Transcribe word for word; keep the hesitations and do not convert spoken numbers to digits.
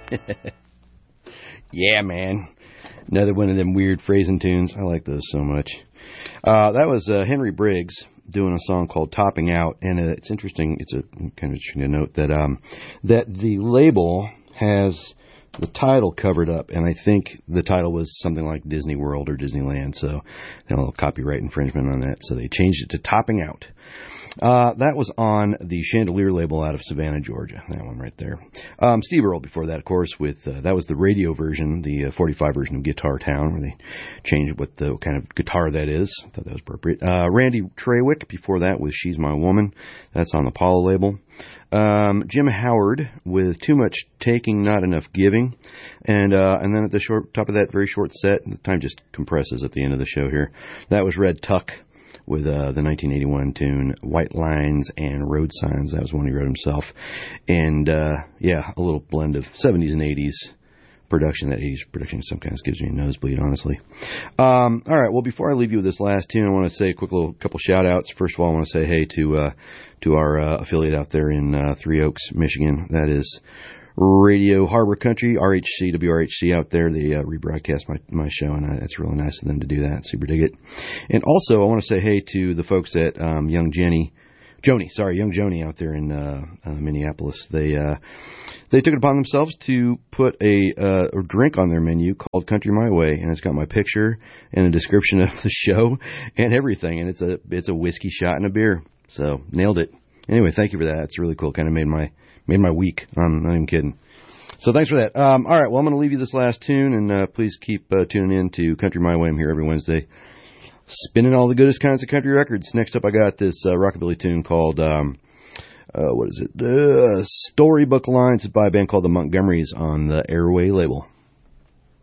Yeah, man. Another one of them weird phrasing tunes. I like those so much. Uh, that was uh, Henry Briggs doing a song called Topping Out. And uh, it's interesting. It's a kind of interesting to note that, um, that the label has the title covered up. And I think the title was something like Disney World or Disneyland. So a little copyright infringement on that. So they changed it to Topping Out. Uh, that was on the Chandelier label out of Savannah, Georgia. That one right there. Um, Steve Earle before that, of course, with, uh, that was the radio version, the uh, forty-five version of Guitar Town, where they changed what the kind of guitar that is. I thought that was appropriate. Uh, Randy Trawick before that with She's My Woman. That's on the Paula label. Um, Jim Howard with Too Much Taking, Not Enough Giving. And, uh, and then at the short, top of that very short set, the time just compresses at the end of the show here. That was Red Tuck with uh, the nineteen eighty-one tune White Lines and Road Signs. That was one he wrote himself. And, uh, yeah, a little blend of seventies and eighties production. That eighties production sometimes gives me a nosebleed, honestly. Um, all right, well, before I leave you with this last tune, I want to say a quick little couple shout-outs. First of all, I want to say hey to uh, to our uh, affiliate out there in uh, Three Oaks, Michigan. That is Radio Harbor Country, R H C, W R H C out there. They uh, rebroadcast my, my show, and uh, it's really nice of them to do that. Super dig it. And also, I want to say hey to the folks at um, Young Jenny, Joni, sorry, Young Joni out there in uh, uh, Minneapolis. They uh, they took it upon themselves to put a, uh, a drink on their menu called Country My Way, and it's got my picture and a description of the show and everything. And it's a it's a whiskey shot and a beer. So nailed it. Anyway, thank you for that. It's really cool. Kind of made my Made my week. I'm not even kidding. So thanks for that. Um, all right, well, I'm going to leave you this last tune, and uh, please keep uh, tuning in to Country My Way. I'm here every Wednesday, spinning all the goodest kinds of country records. Next up, I got this uh, rockabilly tune called, um, uh, what is it? Uh, Storybook Lines by a band called the Montgomerys on the Airway label.